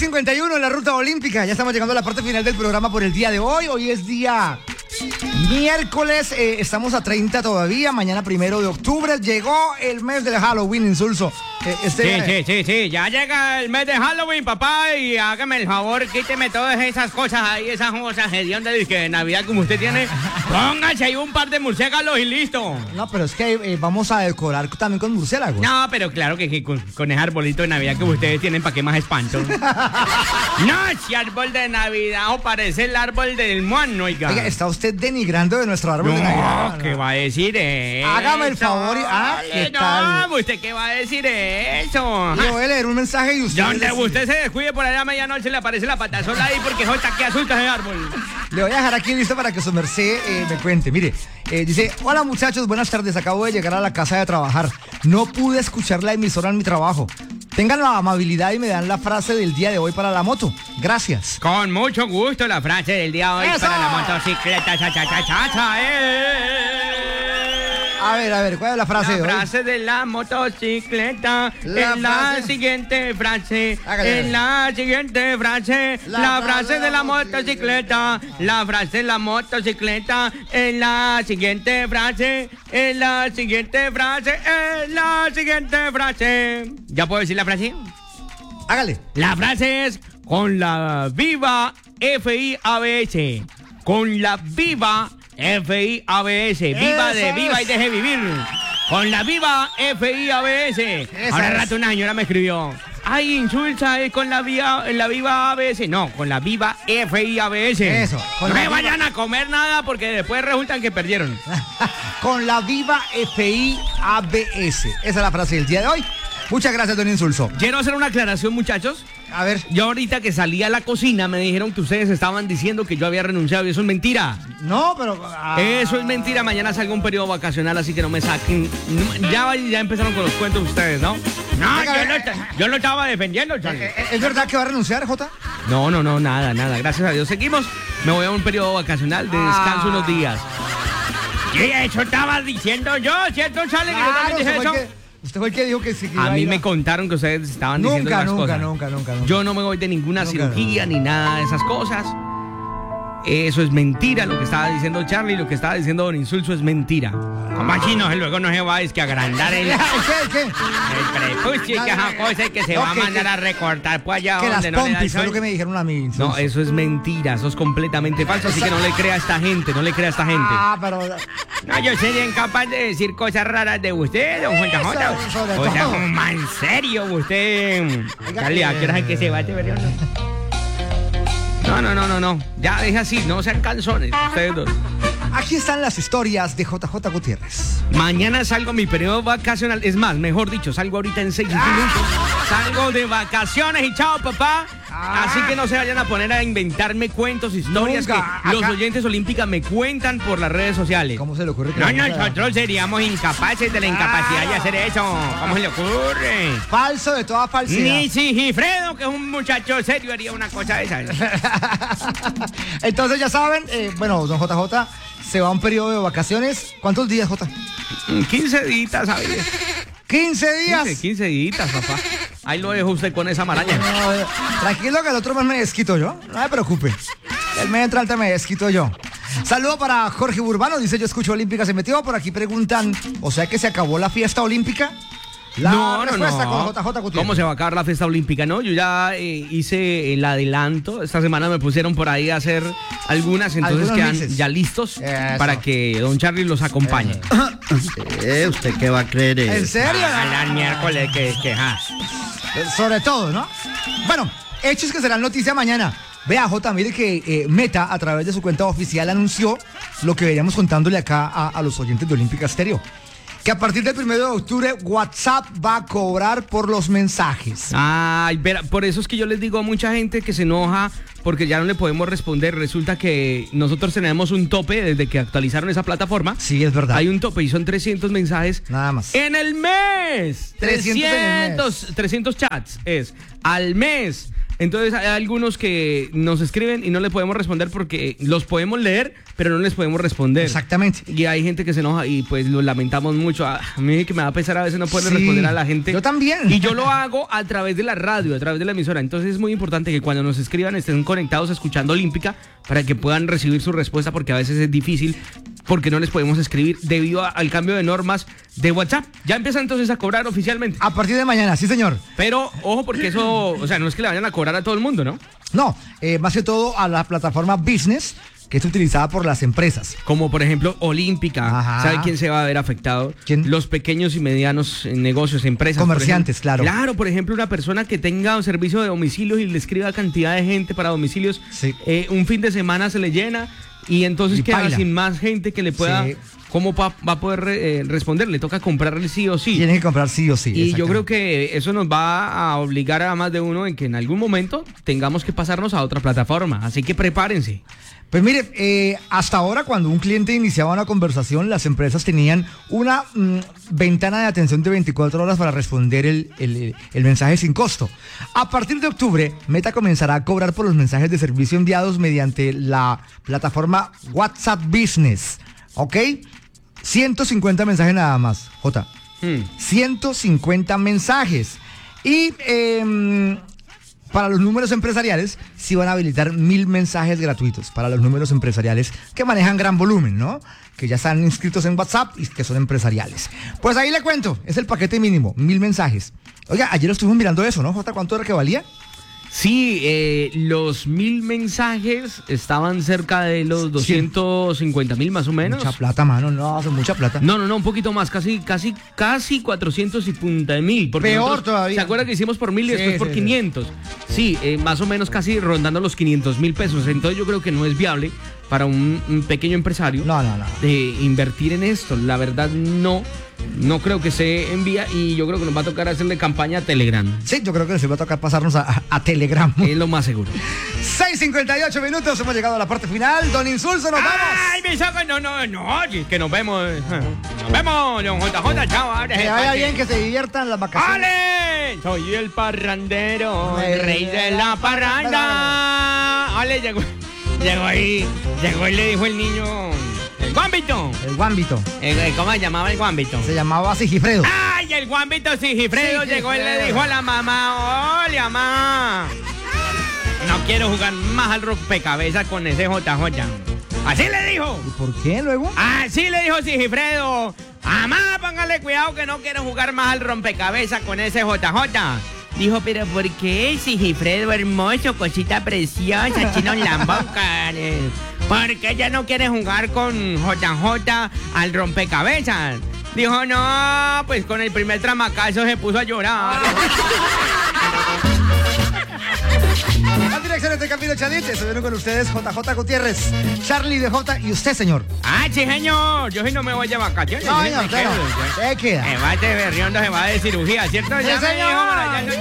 6:51 en la ruta olímpica. Ya estamos llegando a la parte final del programa por el día de hoy. Hoy es día miércoles, estamos a 30 todavía. Mañana 1 de octubre. Llegó el mes del Halloween, Insulso. Sí, ya llega el mes de Halloween, papá, y hágame el favor, quíteme todas esas cosas ahí, esas cosas hediondas de Navidad como usted tiene. Póngase ahí un par de murciélagos y listo. No, pero es que vamos a decorar también con murciélagos. No, pero claro que con ese arbolito de Navidad que ustedes tienen, ¿para qué más espanto? No, ese árbol de Navidad o parece el árbol del mono, oiga. Oiga, está usted denigrando de nuestro árbol de Navidad. No, ¿qué va a decir eso? Hágame el favor y... ¿qué tal? No, ¿usted qué va a decir eso? Le voy a leer un mensaje y usted... Donde usted se descuide por allá a medianoche le aparece la patasola ahí porque jota que asusta ese árbol. Le voy a dejar aquí listo para que su merced me cuente. Mire, dice: hola muchachos, buenas tardes, acabo de llegar a la casa de trabajar. No pude escuchar la emisora en mi trabajo. Tengan la amabilidad y me dan la frase del día de hoy para la moto. Gracias. Con mucho gusto la frase del día de hoy. ¡Eso! Para la motocicleta. A ver, ¿cuál es la frase de hoy? La frase de la motocicleta. La siguiente frase. Hágale. En la siguiente frase. La frase de la motocicleta. La frase de la motocicleta. En la siguiente frase. En la siguiente frase. En la siguiente frase. ¿Ya puedo decir la frase? Hágale. La frase es: con la viva FIABS. Con la viva FIABS. Viva Eso de viva es. y deje vivir. Con la viva FIABS. Esa Ahora es. rato una señora me escribió: ay, insulta con la viva ABS. No, con la viva FIABS. Eso, con No la me viva- vayan a comer nada porque después resultan que perdieron. Con la viva FIABS. Esa es la frase del día de hoy. Muchas gracias, don Insulso. Quiero hacer una aclaración, muchachos. A ver. Yo ahorita que salí a la cocina me dijeron que ustedes estaban diciendo que yo había renunciado y eso es mentira. No, pero... Eso es mentira. Mañana salgo un periodo vacacional, así que no me saquen. Ya empezaron con los cuentos ustedes, ¿no? No, yo lo estaba defendiendo, Charlie. ¿Es verdad que va a renunciar, Jota? No, nada. Gracias a Dios. Seguimos. Me voy a un periodo vacacional de descanso unos días. ¿Qué eso estaba diciendo yo? ¿Cierto, Charlie? Que yo también dije eso. Usted fue el que dijo que sí. Que iba A mí ir me contaron que ustedes estaban diciendo esas cosas. Nunca. Yo no me voy de ninguna Nunca, cirugía no. ni nada de esas cosas. Eso es mentira lo que estaba diciendo Charlie, lo que estaba diciendo Don Insulso es mentira. Como así luego no se va a agrandar el ¿Qué? prepucio, que esa cosa que se va a mandar a recortar pues allá Que las donde no le da el pompis fue sol. lo que me dijeron a mí. No, Insulso. eso es mentira, eso es completamente falso, así que no le crea a esta gente, Pero... No, yo sería incapaz de decir cosas raras de usted, don JJ. sobre O sea, todo. como más en serio, usted. Oiga, Charlie, ¿a qué hora es que se va este verano? No. Ya deja así, no sean canzones, ustedes dos. Aquí están las historias de JJ Gutiérrez. Mañana salgo a mi periodo vacacional. Es más, mejor dicho, salgo ahorita en 6 minutos. Salgo de vacaciones y chao, papá. Así que no se vayan a poner a inventarme cuentos, historias Nunca, que los acá- oyentes olímpicas me cuentan por las redes sociales. ¿Cómo se le ocurre que No, vamos a- nosotros seríamos incapaces de la incapacidad de hacer eso. ¿Cómo se le ocurre? Falso de toda falsedad. Ni Sigifredo, que es un muchacho serio, haría una cosa de esas. Entonces ya saben, bueno, don JJ se va a un periodo de vacaciones. ¿Cuántos días, Jota? 15 días, ¿sabes? 15 días. 15 días, papá. Ahí lo dejo usted con esa maraña. No, tranquilo que el otro mes me desquito yo. No me preocupe. El mes entrante me desquito yo. Saludo para Jorge Urbano. Dice: yo escucho Olímpica se metió. Por aquí preguntan: ¿o sea que se acabó la fiesta olímpica? La respuesta con JJ Gutiérrez. ¿Cómo se va a acabar la fiesta olímpica? No, yo ya hice el adelanto. Esta semana me pusieron por ahí a hacer algunas, entonces Algunos quedan mixes. ya listos Eso. para que don Charlie los acompañe. ¿Usted qué va a creer? ¿En serio? A la miércoles que Sobre todo, ¿no? Bueno, hechos que serán noticia mañana. Vea, Jota, mire que Meta, a través de su cuenta oficial, anunció lo que veníamos contándole acá a los oyentes de Olímpica Stereo. Que a partir del 1 de octubre WhatsApp va a cobrar por los mensajes. Ay, por eso es que yo les digo a mucha gente que se enoja porque ya no le podemos responder. Resulta que nosotros tenemos un tope desde que actualizaron esa plataforma. Sí, es verdad. Hay un tope y son 300 mensajes. Nada más. En el mes. 300 en el mes. 300 chats es al mes. Entonces hay algunos que nos escriben y no les podemos responder porque los podemos leer, pero no les podemos responder. Exactamente. Y hay gente que se enoja y pues lo lamentamos mucho. A mí que me va a pesar a veces no poder responder a la gente. Yo también. Y yo lo hago a través de la radio, a través de la emisora. Entonces es muy importante que cuando nos escriban estén conectados escuchando Olímpica para que puedan recibir su respuesta, porque a veces es difícil porque no les podemos escribir debido al cambio de normas de WhatsApp. Ya empiezan entonces a cobrar oficialmente. A partir de mañana, sí, señor. Pero ojo, porque eso, o sea, no es que le vayan a cobrar a todo el mundo, ¿no? No, más que todo a la plataforma Business, que es utilizada por las empresas. Como por ejemplo Olímpica. Ajá. ¿Sabe quién se va a ver afectado? ¿Quién? Los pequeños y medianos negocios, empresas. Comerciantes, por ejemplo. claro. Claro, por ejemplo, una persona que tenga un servicio de domicilios y le escriba cantidad de gente para domicilios. Sí. Un fin de semana se le llena y entonces Y queda paila. sin más gente que le pueda... Sí. ¿Cómo va a poder responder? Le toca comprarle sí o sí. Tienen que comprar sí o sí. Y yo creo exactamente. que eso nos va a obligar a más de uno en que en algún momento tengamos que pasarnos a otra plataforma. Así que prepárense. Pues mire, hasta ahora cuando un cliente iniciaba una conversación, las empresas tenían una ventana de atención de 24 horas para responder el mensaje sin costo. A partir de octubre, Meta comenzará a cobrar por los mensajes de servicio enviados mediante la plataforma WhatsApp Business. ¿Ok? 150 mensajes nada más, Jota. 150 mensajes. Y para los números empresariales, sí van a habilitar 1000 mensajes gratuitos para los números empresariales que manejan gran volumen, ¿no? Que ya están inscritos en WhatsApp y que son empresariales. Pues ahí le cuento, es el paquete mínimo, 1000 mensajes. Oiga, ayer estuvimos mirando eso, ¿no, Jota? ¿Cuánto era que valía? Sí, los 1000 mensajes estaban cerca de los 250,000 más o menos. Mucha plata, mano, no, son mucha plata. No, un poquito más, casi 450,000. Peor todavía. ¿Se acuerda que hicimos por 1000 y después Sí, por sí, 500? Sí, más o menos casi rondando los 500,000 pesos. Entonces yo creo que no es viable para un pequeño empresario No. invertir en esto. La verdad no creo que se envía y yo creo que nos va a tocar hacerle campaña a Telegram. Sí, yo creo que les va a tocar pasarnos a Telegram. Es lo más seguro. 6:58 minutos, hemos llegado a la parte final. Don Insulso, nos vamos. ¡Ay, me sacan! No, que nos vemos. Nos vemos, don JJ, chao. Que vaya bien, que se diviertan las vacaciones. ¡Ale! Soy el parrandero, el rey de la Dale. parranda. ¡Ale! Llegó y le dijo el niño, el Guambito. El Guambito. ¿Cómo se llamaba el Guambito? Se llamaba Sigifredo. ¡Ay, el Guambito Sigifredo llegó y le dijo a la mamá, ¡hola, mamá! No quiero jugar más al rompecabezas con ese JJ. Así le dijo. ¿Y por qué luego? Así le dijo Sigifredo. Mamá, póngale cuidado que no quiero jugar más al rompecabezas con ese JJ. Dijo, pero ¿por qué, Sigifredo hermoso, cosita preciosa, chino lambón, ¿por qué ella no quiere jugar con JJ al rompecabezas? Dijo, no, pues con el primer tramacazo se puso a llorar. Las direcciones de Camilo Chalit, estuvieron con ustedes JJ Gutiérrez, Charlie de J y usted, señor. Ah, sí, señor, yo sí no me voy de vacaciones. No, yo sí no, me usted quedo, no. yo- Se queda. Se va de berriondo, se va de cirugía, ¿cierto? Sí, Ya me señor. dijo, por allá,